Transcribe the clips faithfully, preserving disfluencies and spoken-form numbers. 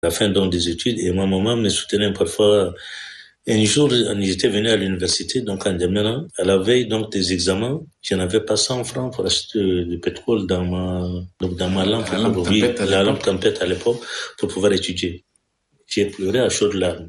la fin donc des études et ma maman me soutenait parfois. Un jour, j'étais venu à l'université, donc en Djamena, à la veille donc des examens, je n'avais pas cent francs pour acheter du pétrole dans ma, donc dans ma lampe, la lampe pour, tempête, oui, la lampe tempête à l'époque, pour pouvoir étudier. J'ai pleuré à chaudes larmes.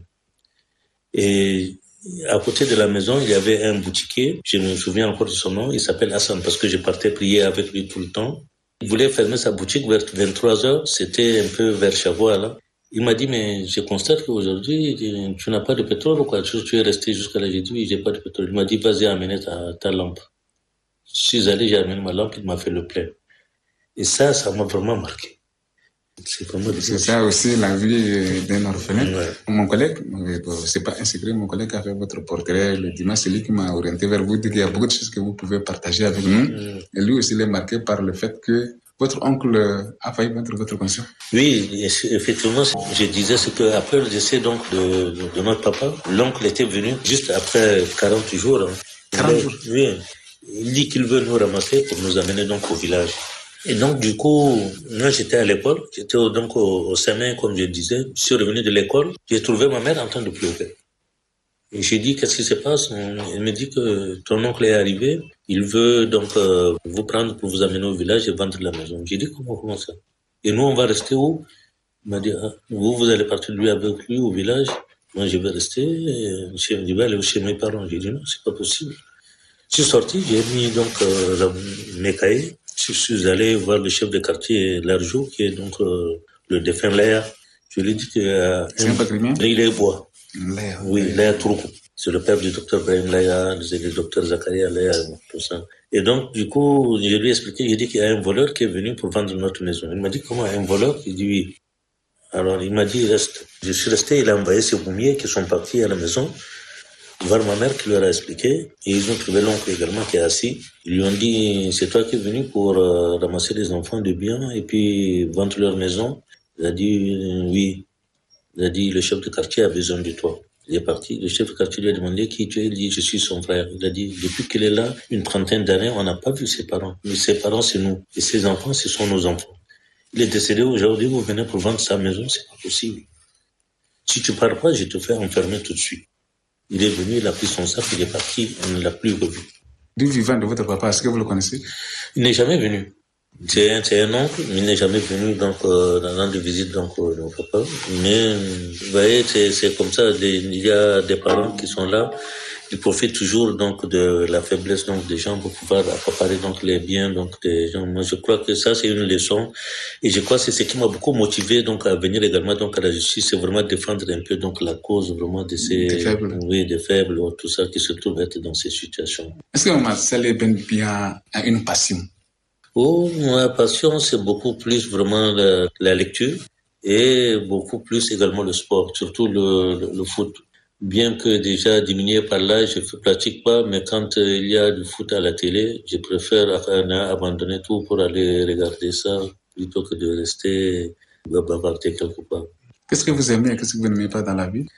Et à côté de la maison, il y avait un boutiquier, je me souviens encore de son nom, il s'appelle Hassan parce que je partais prier avec lui tout le temps. Il voulait fermer sa boutique vers vingt-trois heures, c'était un peu vers Chavois là. Il m'a dit, mais je constate qu'aujourd'hui, tu n'as pas de pétrole ou quoi? Tu es resté jusqu'à là. J'ai dit, oui, j'ai pas de pétrole. Il m'a dit, vas-y, amène ta, ta lampe. Je suis allé, j'ai amené ma lampe, il m'a fait le plein. Et ça, ça m'a vraiment marqué. C'est, vraiment c'est ça aussi la vie d'un orphelin. Ouais. Mon collègue, c'est pas un secret, mon collègue a fait votre portrait le dimanche, c'est lui qui m'a orienté vers vous, dit qu'il y a beaucoup de choses que vous pouvez partager avec nous. Mm. Et lui aussi, il est marqué par le fait que votre oncle a failli mettre votre conscience. Oui, effectivement, je disais ce que après le décès donc de, de, de notre papa, l'oncle était venu juste après quarante jours. Hein. quarante jours. Oui. Il dit qu'il veut nous ramasser pour nous amener donc au village. Et donc du coup, moi j'étais à l'école, j'étais donc au, au Samin comme je disais. Je suis revenu de l'école, j'ai trouvé ma mère en train de pleurer. Et j'ai dit, qu'est-ce qui se passe? Elle me dit que ton oncle est arrivé, il veut donc euh, vous prendre pour vous amener au village et vendre la maison. J'ai dit, comment, comment ça? Et nous, on va rester où? Il m'a dit, ah, vous, vous allez partir lui avec lui au village. Moi, je vais rester, et je vais aller chez mes parents. J'ai dit, non, c'est pas possible. Je suis sorti, j'ai mis donc euh, mes cahiers. Je suis allé voir le chef de quartier Larjou, qui est donc euh, le défunt Léa. Je lui ai dit que... Euh, c'est un patrimoine? Il est bois. Léa. Oui, Léa Touroukou. C'est le père du docteur Brahim Léa, c'est le docteur Zakaria Léa, tout ça. Et donc, du coup, je lui ai expliqué, j'ai dit qu'il y a un voleur qui est venu pour vendre notre maison. Il m'a dit, comment, un voleur? Il dit oui. Alors, il m'a dit, reste. Je suis resté, il a envoyé ses boumiers qui sont partis à la maison, voir ma mère qui leur a expliqué. Et ils ont trouvé l'oncle également qui est assis. Ils lui ont dit, c'est toi qui es venu pour euh, ramasser les enfants de bien et puis vendre leur maison. Il a dit, euh, oui. Il a dit, le chef de quartier a besoin de toi. Il est parti. Le chef de quartier lui a demandé qui tu es. Il dit, je suis son frère. Il a dit, depuis qu'il est là, une trentaine d'années, on n'a pas vu ses parents. Mais ses parents, c'est nous. Et ses enfants, ce sont nos enfants. Il est décédé aujourd'hui, vous venez pour vendre sa maison, c'est pas possible. Si tu pars pas, je te fais enfermer tout de suite. Il est venu, il a pris son sac, il est parti, on ne l'a plus revu. Du vivant de votre papa, est-ce que vous le connaissez? Il n'est jamais venu. C'est un, c'est un oncle, mais il n'est jamais venu donc euh, dans l'an de visite donc euh, de mon papa. Mais vous voyez, c'est, c'est comme ça. Des, il y a des parents qui sont là, ils profitent toujours donc de la faiblesse donc des gens pour pouvoir accaparer donc les biens donc des gens. Moi, je crois que ça c'est une leçon, et je crois que c'est ce qui m'a beaucoup motivé donc à venir également donc à la justice, c'est vraiment défendre un peu donc la cause vraiment de ces des faibles, oui, des faibles, tout ça qui se trouvent être dans ces situations. Est-ce que Marcel Benbia a une passion? Oh, ma passion, c'est beaucoup plus vraiment la, la lecture et beaucoup plus également le sport, surtout le, le, le foot. Bien que déjà diminué par l'âge, je ne pratique pas, mais quand euh, il y a du foot à la télé, je préfère abandonner tout pour aller regarder ça plutôt que de rester bavarder quelque part. Qu'est-ce que vous aimez et qu'est-ce que vous n'aimez pas dans la vie?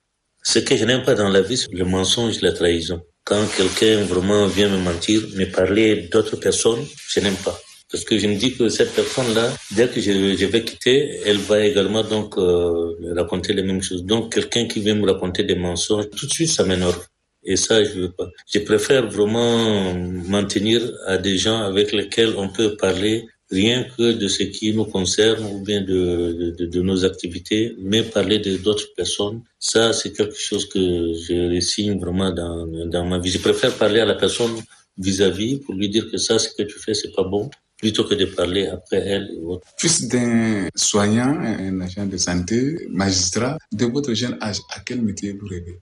Ce que je n'aime pas dans la vie, c'est le mensonge et la trahison. Quand quelqu'un vraiment vient me mentir, me parler d'autres personnes, je n'aime pas. Parce que je me dis que cette personne-là, dès que je, je vais quitter, elle va également donc euh, raconter les mêmes choses. Donc quelqu'un qui vient me raconter des mensonges, tout de suite ça m'énerve. Et ça, je veux pas. Je préfère vraiment m'en tenir à des gens avec lesquels on peut parler rien que de ce qui nous concerne ou bien de, de, de nos activités, mais parler de d'autres personnes, ça c'est quelque chose que je ressigne vraiment dans, dans ma vie. Je préfère parler à la personne vis-à-vis pour lui dire que ça, ce que tu fais, c'est pas bon, plutôt que de parler après elle et autres. Fils d'un soignant, un agent de santé, magistrat, de votre jeune âge, à quel métier vous rêvez?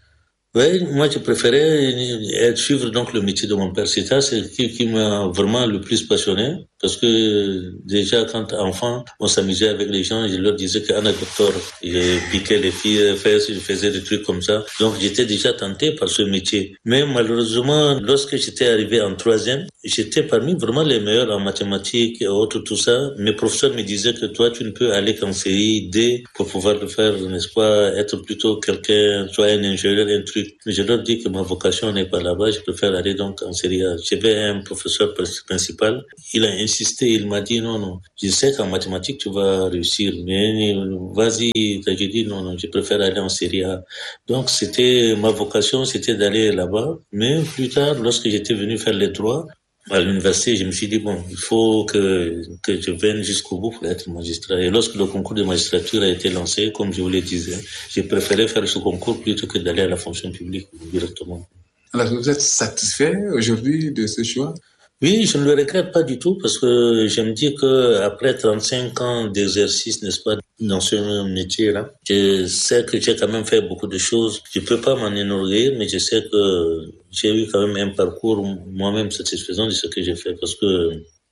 Oui, moi je préférais suivre donc le métier de mon père. C'est ça, c'est ce qui, qui m'a vraiment le plus passionné. Parce que déjà quand enfant, on s'amusait avec les gens, je leur disais qu'Anna docteur, je piquais les filles, je faisais des trucs comme ça. Donc j'étais déjà tenté par ce métier. Mais malheureusement, lorsque j'étais arrivé en troisième, j'étais parmi vraiment les meilleurs en mathématiques et autres, tout ça. Mes professeurs me disaient que toi, tu ne peux aller qu'en série D pour pouvoir le faire, n'est-ce pas, être plutôt quelqu'un, soit un ingénieur, un truc. Mais je leur dis que ma vocation n'est pas là-bas, je préfère aller donc en série A. J'avais un professeur principal, il a insisté insisté. Il m'a dit non, non, je sais qu'en mathématiques tu vas réussir, mais vas-y. J'ai dit non, non, je préfère aller en Série A. Donc c'était ma vocation, c'était d'aller là-bas. Mais plus tard, lorsque j'étais venu faire les droits à l'université, je me suis dit bon, il faut que que je vienne jusqu'au bout pour être magistrat. Et lorsque le concours de magistrature a été lancé, comme je vous le disais, j'ai préféré faire ce concours plutôt que d'aller à la fonction publique directement. Alors, vous êtes satisfait aujourd'hui de ce choix? Oui, je ne le regrette pas du tout parce que je me dis que après trente-cinq ans d'exercice, n'est-ce pas, dans ce métier-là, je sais que j'ai quand même fait beaucoup de choses. Je peux pas m'en enorgueillir, mais je sais que j'ai eu quand même un parcours moi-même satisfaisant de ce que j'ai fait parce que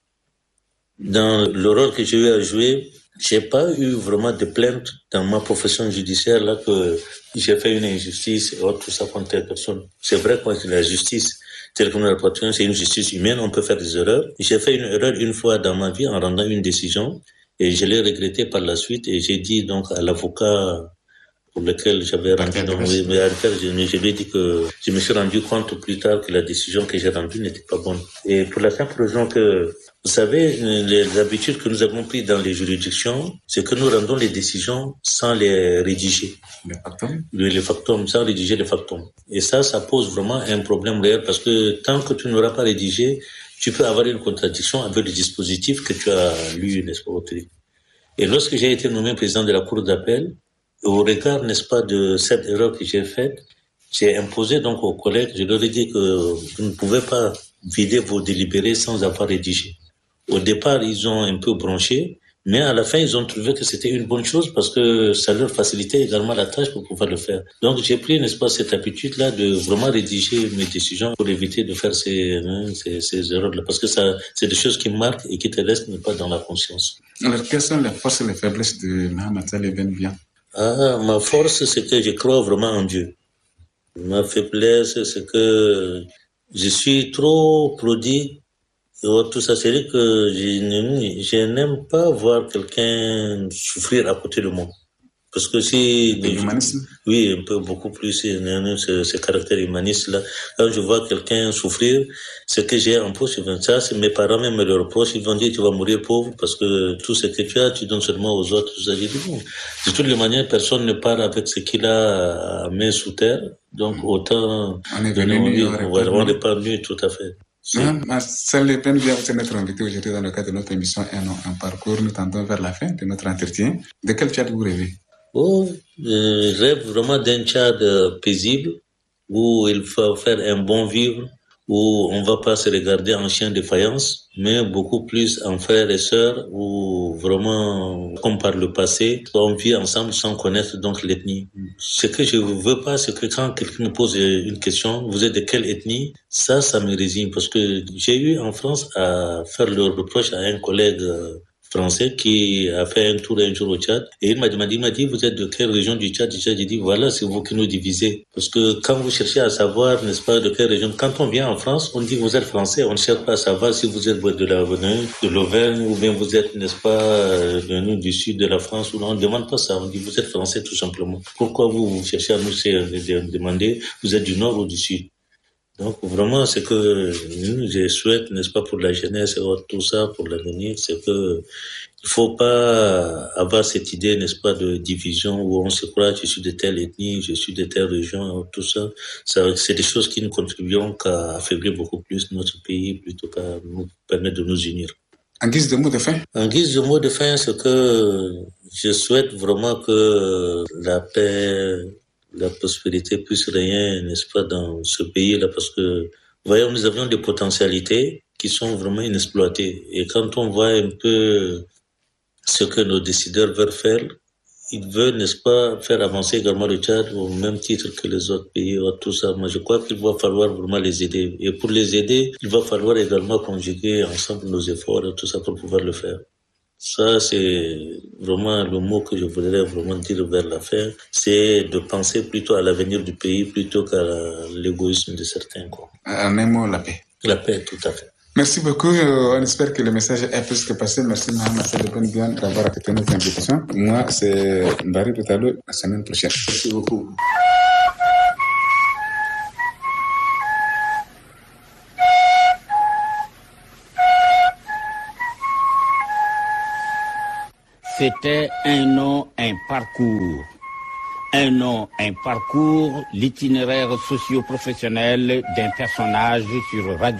dans le rôle que j'ai eu à jouer, j'ai pas eu vraiment de plainte dans ma profession judiciaire là que j'ai fait une injustice et autre, tout ça contre telle personne. C'est vrai que la justice, telle que nous la pratiquons, c'est une justice humaine, on peut faire des erreurs. J'ai fait une erreur une fois dans ma vie en rendant une décision et je l'ai regretté par la suite et j'ai dit donc à l'avocat pour lequel j'avais rendu, donc, oui, mais je, je lui ai dit que je me suis rendu compte plus tard que la décision que j'ai rendue n'était pas bonne. Et pour la simple raison que, vous savez, les habitudes que nous avons prises dans les juridictions, c'est que nous rendons les décisions sans les rédiger. Les factums? Les factums, sans rédiger les factums. Et ça, ça pose vraiment un problème réel parce que tant que tu n'auras pas rédigé, tu peux avoir une contradiction avec le dispositif que tu as lu, n'est-ce pas, au truc. Et lorsque j'ai été nommé président de la Cour d'appel, au regard, n'est-ce pas, de cette erreur que j'ai faite, j'ai imposé donc aux collègues, je leur ai dit que vous ne pouvez pas vider vos délibérés sans avoir rédigé. Au départ, ils ont un peu bronché, mais à la fin, ils ont trouvé que c'était une bonne chose parce que ça leur facilitait également la tâche pour pouvoir le faire. Donc, j'ai pris, n'est-ce pas, cette habitude-là de vraiment rédiger mes décisions pour éviter de faire ces, hein, ces, ces erreurs-là. Parce que ça, c'est des choses qui marquent et qui te restent, n'est pas, dans la conscience. Alors, quelles sont les forces et les faiblesses de Mohamed Saleh Ben Bian? Ah, ma force, c'est que je crois vraiment en Dieu. Ma faiblesse, c'est que je suis trop prodigue. Et tout ça, c'est dire que je, je n'aime pas voir quelqu'un souffrir à côté de moi. Parce que si... L'humanisme? Oui, un peu beaucoup plus, ce, ce caractère humaniste-là. Quand je vois quelqu'un souffrir, ce que j'ai en poche, ça, c'est mes parents même me le reprochent. Ils vont dire, tu vas mourir pauvre parce que tout ce que tu as, tu donnes seulement aux autres. Tout ça, j'ai dit, bon. De toutes les manières, personne ne part avec ce qu'il a à main sous terre. Donc, autant... On est venu, on n'est pas venu, tout à fait. Saleh Ben Bian, vous êtes notre invité aujourd'hui dans le cadre de notre émission Un an, un parcours. Nous tendons vers la fin de notre entretien. De quel Tchad vous rêvez? Oh, je rêve vraiment d'un Tchad paisible où il faut faire un bon vivre, où on ne va pas se regarder en chien de faïence, mais beaucoup plus en frères et sœurs, où vraiment, comme par le passé, on vit ensemble sans connaître donc l'ethnie. Ce que je ne veux pas, c'est que quand quelqu'un me pose une question, vous êtes de quelle ethnie? Ça, ça me résigne, parce que j'ai eu en France à faire le reproche à un collègue français qui a fait un tour un jour au Tchad et il m'a demandé, il m'a dit, vous êtes de quelle région du Tchad? J'ai dit, voilà, c'est vous qui nous divisez. Parce que quand vous cherchez à savoir, n'est-ce pas, de quelle région, quand on vient en France, on dit, vous êtes français, on ne cherche pas à savoir si vous êtes de la de l'Auvergne ou bien vous êtes, n'est-ce pas, venu du sud de la France ou non, on ne demande pas ça, on dit, vous êtes français tout simplement. Pourquoi vous, vous cherchez à nous demander, vous êtes du nord ou du sud? Donc vraiment, c'est que je souhaite, n'est-ce pas, pour la jeunesse et tout ça, pour l'avenir, c'est que il faut pas avoir cette idée, n'est-ce pas, de division où on se croit, je suis de telle ethnie, je suis de telle région, tout ça. Ça, c'est des choses qui ne contribuent qu'à affaiblir beaucoup plus notre pays plutôt qu'à nous permettre de nous unir. En guise de mot de fin? En guise de mot de fin, c'est que je souhaite vraiment que la paix, la prospérité puisse régner, n'est-ce pas, dans ce pays-là, parce que, voyons, nous avions des potentialités qui sont vraiment inexploitées. Et quand on voit un peu ce que nos décideurs veulent faire, ils veulent, n'est-ce pas, faire avancer également le Tchad au même titre que les autres pays, tout ça. Moi, je crois qu'il va falloir vraiment les aider. Et pour les aider, il va falloir également conjuguer ensemble nos efforts et tout ça pour pouvoir le faire. Ça, c'est vraiment le mot que je voudrais vraiment dire vers la fin. C'est de penser plutôt à l'avenir du pays plutôt qu'à l'égoïsme de certains, quoi. En un mot, la paix. La paix, tout à fait. Merci beaucoup. On espère que le message est plus que passé. Merci Mohamed Saleh Ben Bian d'avoir accepté notre invitation. Moi, c'est Mbari Boutalo. La semaine prochaine. Merci beaucoup. C'était un nom, un parcours. Un nom, un parcours, l'itinéraire socio-professionnel d'un personnage sur Radio